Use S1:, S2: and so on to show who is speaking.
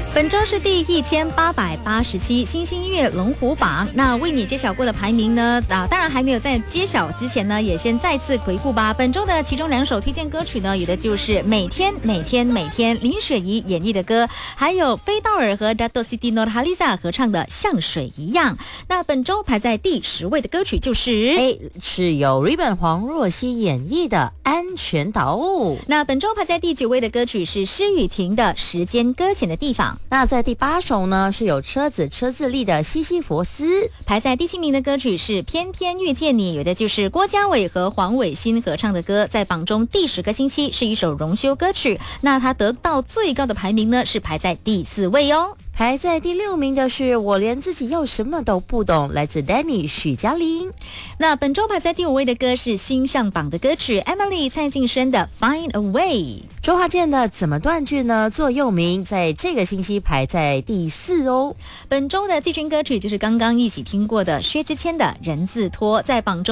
S1: 本周是第1887新兴音乐龙虎榜，那为你揭晓过的排名呢？当然还没有在揭晓之前呢，也先再次回顾吧。本周的其中2首推荐歌曲呢，有的就是《每天每天每天》林雪怡演绎的歌，还有菲道尔和 Dato Siti Nurhaliza 合唱的《像水一样》。那本周排在第10位的歌曲就是
S2: 由 Ribbon 黄若曦演绎的《安全岛》。
S1: 那本周排在第9位的歌曲是施雨婷的《时间搁浅的地方》。
S2: 那在第8首呢，是有车智立的《西西弗斯》。
S1: 排在第7名的歌曲是《偏偏遇见你》，有的就是郭嘉伟和黄伟欣合唱的歌，在榜中第10个星期，是一首荣休歌曲。那它得到最高的排名呢，是排在第4位哦。
S2: 排在第6名的是我连自己要什么都不懂，来自 Danny 许嘉玲。
S1: 那本周排在第5位的歌是新上榜的歌曲 Emily 蔡晋生的 Find a Way。
S2: 周华健的怎么断句呢？座右铭在这个星期排在第4哦。
S1: 本周的季军歌曲就是刚刚一起听过的薛之谦的人字拖，在榜中